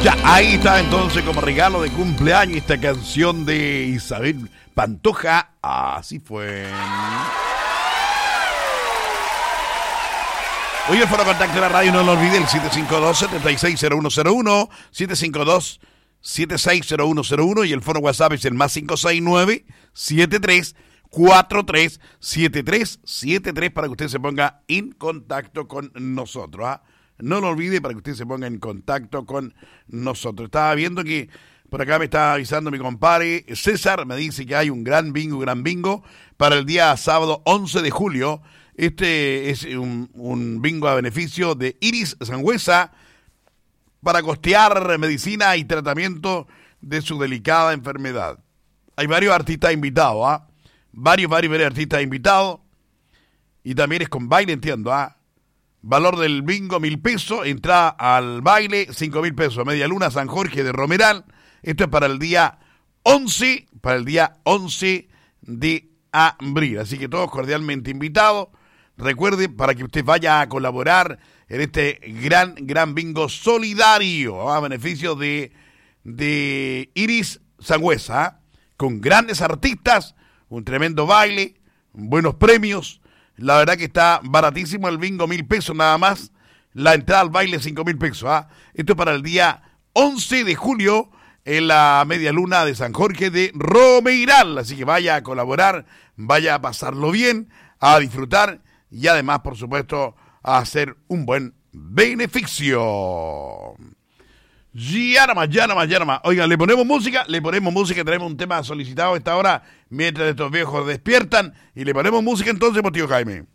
Ya, ahí está entonces como regalo de cumpleaños esta canción de Isabel Pantoja. Así fue. Hoy el foro contacto de la radio, no lo olvide, el 752-760101, 752-760101 y el foro WhatsApp es el más 569-7343-7373 para que usted se ponga en contacto con nosotros. ¿Ah? No lo olvide para que usted se ponga en contacto con nosotros. Estaba viendo que por acá me está avisando mi compadre César, me dice que hay un gran bingo para el día sábado 11 de julio. Este es un bingo a beneficio de Iris Sangüesa para costear medicina y tratamiento de su delicada enfermedad. Hay varios artistas invitados, ¿ah? Varios artistas invitados. Y también es con baile, entiendo, ¿ah? Valor del bingo, 1,000 pesos. Entrada al baile, 5,000 pesos. Media Luna, San Jorge de Romeral. Esto es para el día 11, de abril. Así que todos cordialmente invitados. Recuerde, para que usted vaya a colaborar en este gran bingo solidario a beneficio de Iris Sangüesa, con grandes artistas, un tremendo baile, buenos premios. La verdad que está baratísimo el bingo, 1,000 pesos nada más. La entrada al baile, 5,000 pesos. Esto es para el día 11 de julio en la Media Luna de San Jorge de Romeiral. Así que vaya a colaborar, vaya a pasarlo bien, a disfrutar y además, por supuesto, a hacer un buen beneficio. Ya nomás. Oigan, le ponemos música, tenemos un tema solicitado a esta hora, mientras estos viejos despiertan, y le ponemos música entonces, tío Jaime.